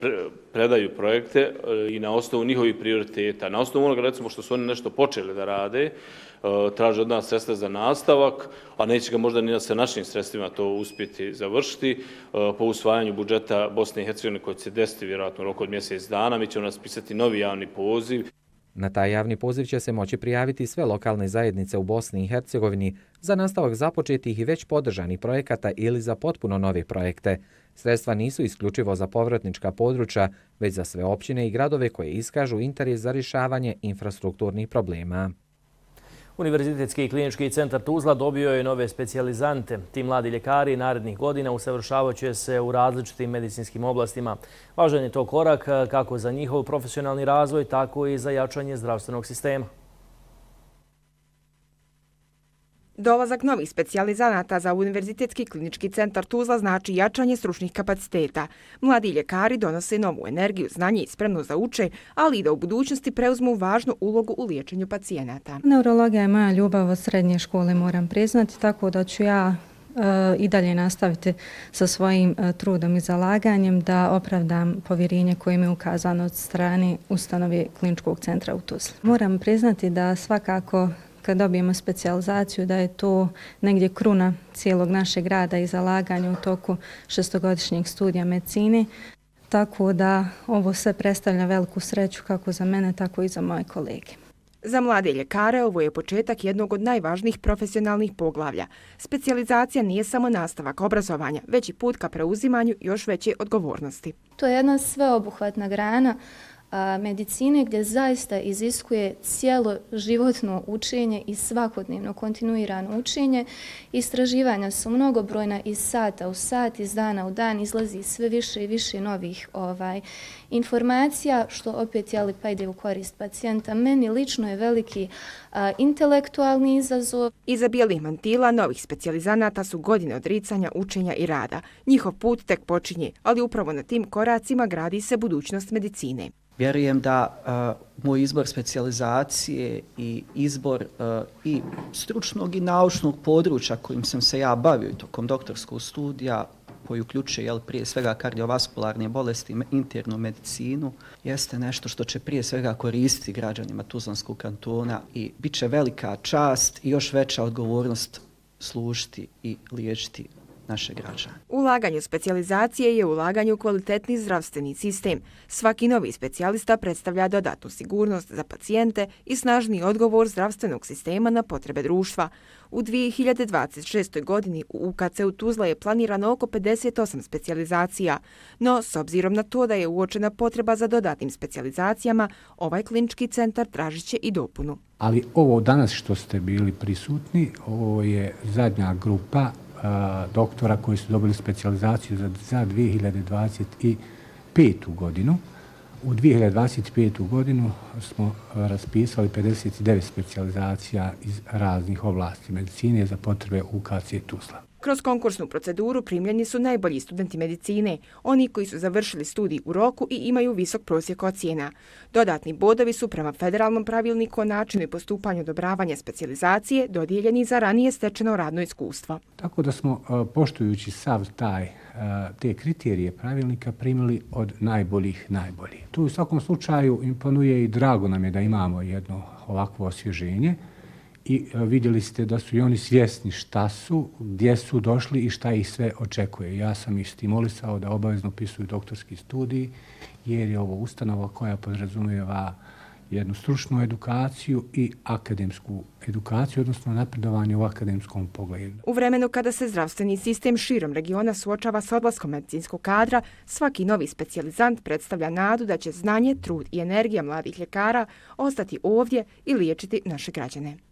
predaju projekte i na osnovu njihovih prioriteta. Na osnovu onoga, recimo, što su oni nešto počeli da rade, traže od nas sredstva za nastavak, a neće ga možda ni sa našim sredstvima to uspjeti završiti. Po usvajanju budžeta Bosne i Hercegovine koji će se desiti vjerojatno u roku od mjesec dana, mi ćemo raspisati novi javni poziv. Na taj javni poziv će se moći prijaviti sve lokalne zajednice u Bosni i Hercegovini za nastavak započetih i već podržanih projekata ili za potpuno nove projekte. Sredstva nisu isključivo za povratnička područja, već za sve općine i gradove koje iskažu interes za rješavanje infrastrukturnih problema. Univerzitetski klinički centar Tuzla dobio je nove specijalizante. Ti mladi ljekari narednih godina usavršavat će se u različitim medicinskim oblastima. Važan je to korak kako za njihov profesionalni razvoj, tako i za jačanje zdravstvenog sistema. Dolazak novih specijalizanata za Univerzitetski klinički centar Tuzla znači jačanje stručnih kapaciteta. Mladi ljekari donose novu energiju, znanje i spremnost da uče, ali i da u budućnosti preuzmu važnu ulogu u liječenju pacijenata. Neurologija je moja ljubav od srednje škole, moram priznati, tako da ću ja i dalje nastaviti sa svojim trudom i zalaganjem da opravdam povjerenje koje mi je ukazano od strane ustanove kliničkog centra u Tuzli. Moram priznati da svakako kad dobijemo specijalizaciju da je to negdje kruna cijelog našeg rada i zalaganja u toku šestogodišnjeg studija medicine. Tako da ovo sve predstavlja veliku sreću kako za mene, tako i za moje kolege. Za mlade ljekare ovo je početak jednog od najvažnijih profesionalnih poglavlja. Specijalizacija nije samo nastavak obrazovanja, već i put ka preuzimanju još veće odgovornosti. To je jedna sveobuhvatna grana medicine gdje zaista iziskuje cijelo životno učenje i svakodnevno kontinuirano učenje. Istraživanja su mnogobrojna iz sata u sat, iz dana u dan, izlazi sve više i više novih informacija, što opet pa ide u korist pacijenta. Meni lično je veliki intelektualni izazov. Iza bijelih mantila novih specijalizanata su godine odricanja, učenja i rada. Njihov put tek počinje, ali upravo na tim koracima gradi se budućnost medicine. Vjerujem da moj izbor specijalizacije i izbor i stručnog i naučnog područja kojim sam se ja bavio tokom doktorskog studija, koji uključuje prije svega kardiovaskularne bolesti, internu medicinu, jeste nešto što će prije svega koristiti građanima Tuzlanskog kantona i bit će velika čast i još veća odgovornost služiti i liječiti naše građane. Ulaganje u specijalizacije je ulaganje u kvalitetni zdravstveni sistem. Svaki novi specijalista predstavlja dodatnu sigurnost za pacijente i snažni odgovor zdravstvenog sistema na potrebe društva. U 2026. godini u UKC-u Tuzla je planirano oko 58 specijalizacija, no s obzirom na to da je uočena potreba za dodatnim specijalizacijama, ovaj klinički centar tražit će i dopunu. Ali ovo danas što ste bili prisutni, ovo je zadnja grupa doktora koji su dobili specijalizaciju za 2025. godinu. U 2025. godinu smo raspisali 59 specijalizacija iz raznih oblasti medicine za potrebe UKC Tuzla. Kroz konkursnu proceduru primljeni su najbolji studenti medicine, oni koji su završili studij u roku i imaju visok prosjek ocjena. Dodatni bodovi su prema federalnom pravilniku o načinu i postupanju odobravanja specijalizacije dodijeljeni za ranije stečeno radno iskustvo. Tako da smo, poštujući sav te kriterije pravilnika, primili od najboljih. To u svakom slučaju imponuje i drago nam je da imamo jedno ovakvo osvježenje. I vidjeli ste da su i oni svjesni šta su, gdje su došli i šta ih sve očekuje. Ja sam ih stimulisao da obavezno upisuju doktorski studij, jer je ovo ustanova koja podrazumijeva jednu stručnu edukaciju i akademsku edukaciju, odnosno napredovanje u akademskom pogledu. U vremenu kada se zdravstveni sistem širom regiona suočava s odlaskom medicinskog kadra, svaki novi specijalizant predstavlja nadu da će znanje, trud i energija mladih ljekara ostati ovdje i liječiti naše građane.